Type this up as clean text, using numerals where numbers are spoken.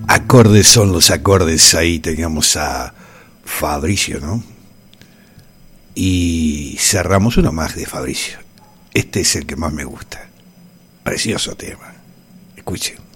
Acordes son los acordes, ahí teníamos a Fabricio, ¿no? Y cerramos uno más de Fabricio. Este es el que más me gusta. Precioso tema. Escuchen.